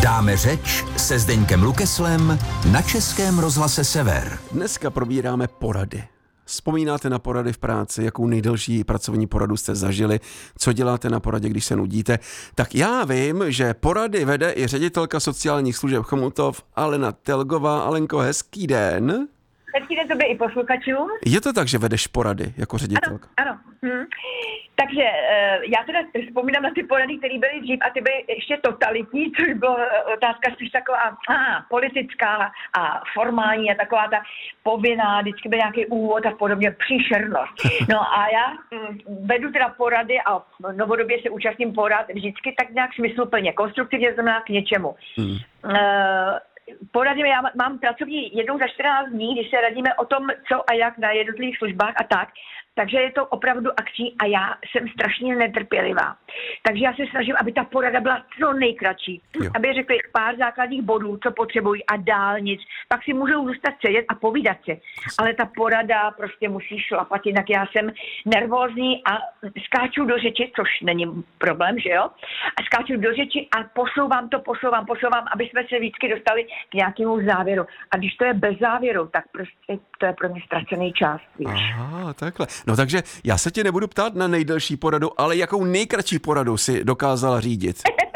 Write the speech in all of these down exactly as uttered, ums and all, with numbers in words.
Dáme řeč se Zdeňkem Lukeslem na Českém rozhlase Sever. Dneska probíráme porady. Vzpomínáte na porady v práci, jakou nejdelší pracovní poradu jste zažili, co děláte na poradě, když se nudíte. Tak já vím, že porady vede i ředitelka sociálních služeb Chomutov Alena Telgová. Alenko, hezký den. Hezký den tobě i posluchačům. Je to tak, že vedeš porady jako ředitelka? Ano, ano. Hm. Takže já teda vzpomínám na ty porady, které byly dřív a ty byly ještě totalitní, což byla otázka spíš taková aha, politická a formální a taková ta povinná, vždycky byl nějaký úvod a podobně, příšernost. No a já vedu teda porady a novodobě se účastním porad vždycky tak nějak smysluplně, konstruktivně, znamená k něčemu. Hmm. Uh, Poradíme, já mám pracovní jednou za čtrnáct dní, když se radíme o tom, co a jak na jednotlivých službách a tak. Takže je to opravdu akční a já jsem strašně netrpělivá. Takže já se snažím, aby ta porada byla co nejkratší. Jo. Aby řekli pár základních bodů, co potřebují a dál nic. Pak si můžou zůstat sedět a povídat si. Ale ta porada prostě musí šlapat, jinak já jsem nervózní a skáču do řeči, což není problém, že jo? A skáču do řeči a posouvám to, posouvám, posouvám, aby jsme se vždycky dostali k nějakému závěru. A když to je bez závěru, tak prostě to je pro mě ztracený čas. Aha, takhle. No takže já se tě nebudu ptát na nejdelší poradu, ale jakou nejkratší poradu si dokázala řídit?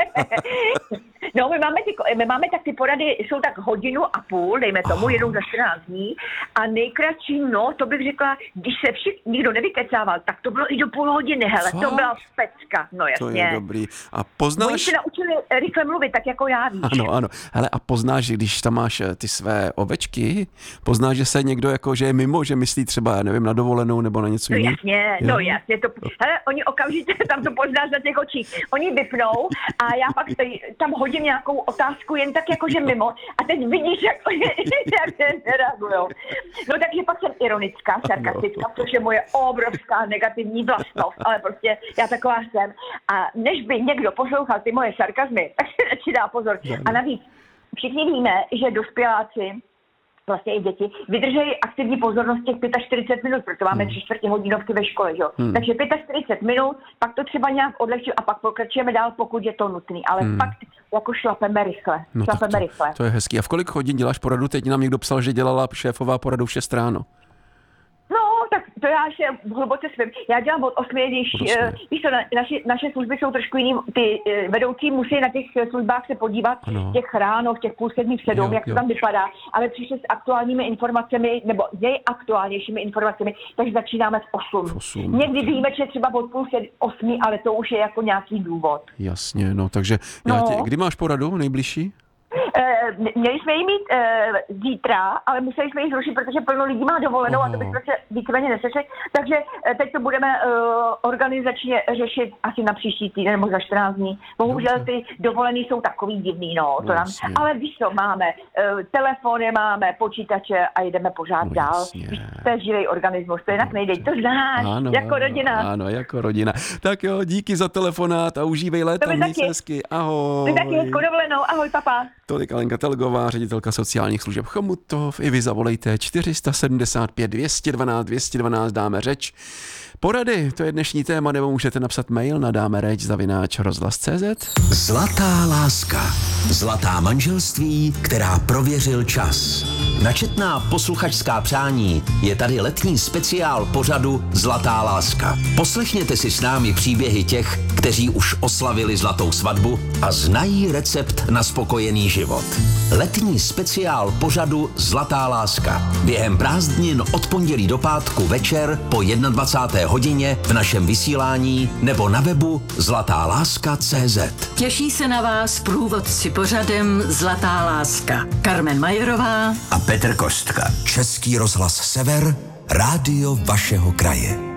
No, my máme, ty, my máme tak ty porady, jsou tak hodinu a půl, dejme tomu, jednou za čtrnáct dní. A nejkratší, no, to bych řekla, když se všich, nikdo nevykecával, tak to bylo i do půl hodiny, hele, Co? to byla pecka, no jasně. To je dobrý. A poznáš... Oni se naučili rychle mluvit, tak jako já, víš. Ano, ano. Hele, a poznáš, že když tam máš ty své ovečky, poznáš, že se někdo jako, že je mimo, že myslí třeba, nevím, na dovolenou nebo na něco no, jiného? Jasně, jo? no jasně, to, hele, oni okamžitě tam to poznáš na těch očích. Oni vypnou a já pak tam hodím nějakou otázku jen tak jakože mimo a teď vidíš, jak, jak nereagujou. No takže pak jsem ironická, sarkastická, což je moje obrovská negativní vlastnost, ale prostě já taková jsem. A než by někdo poslouchal ty moje sarkazmy, tak se radši dá pozor. A navíc všichni víme, že dospěláci, vlastně i děti, vydržejí aktivní pozornost těch čtyřicet pět minut, protože máme tři čtvrtě hodinovky ve škole, jo. Hmm. Takže čtyřicet pět minut, pak to třeba nějak odlehčí a pak pokračujeme dál, pokud je to nutný, ale hmm. fakt jako šlapeme rychle, no šlapeme to, rychle. To je hezký. A v kolik hodin děláš poradu? Teď nám někdo psal, že dělala šéfová poradu v šest ráno. No, tak to já ještě hluboce svým. Já dělám od osmi, když, uh, víš co, na, naši, naše služby jsou trošku jiný, ty uh, vedoucí musí na těch službách se podívat, ano. těch ráno, v těch půl sedmi, v sedm, jak to tam vypadá, ale přišli s aktuálními informacemi, nebo nejaktuálnějšími informacemi, takže začínáme v osm. osm. Někdy výjimečně třeba od půl sedmi, osmi, ale to už je jako nějaký důvod. Jasně, no, takže já tě, kdy máš poradu nejbližší? Měli jsme ji mít uh, zítra, ale museli jsme ji zrušit, protože plno lidí má dovolenou Aha. a to bychom se víceméně nesešli. Takže uh, teď to budeme uh, organizačně řešit asi na příští týden nebo za čtrnáct dní. Bohužel Dobře. ty dovolený jsou takový divný, no. To nám, ale víš co, máme uh, telefony, máme počítače a jdeme pořád no, dál. To je živý organismus, to jinak nejde. To znáš, ano, jako rodina. Ano, jako rodina. Tak jo, díky za telefonát a užívej léta, měj se hezky. Ahoj. Vy taky hezkou dovolenou, ahoj papa. Tolik Alenka Telgová, ředitelka sociálních služeb Chomutov. I vy zavolejte čtyři sedmdesát pět dvě stě dvanáct dvě stě dvanáct, dáme řeč. Porady, to je dnešní téma, nebo můžete napsat mail na dáme řeč zavináč rozhlas tečka cé zet. Zlatá láska. Zlatá manželství, která prověřil čas. Na četná posluchačská přání je tady letní speciál pořadu Zlatá láska. Poslechněte si s námi příběhy těch, kteří už oslavili zlatou svatbu a znají recept na spokojený život. Letní speciál pořadu Zlatá láska. Během prázdnin od pondělí do pátku večer po dvacáté jedné hodině v našem vysílání nebo na webu zlatá láska tečka cé zet. Těší se na vás průvodci pořadem Zlatá láska. Carmen Majerová a Petr Kostka. Český rozhlas Sever, rádio vašeho kraje.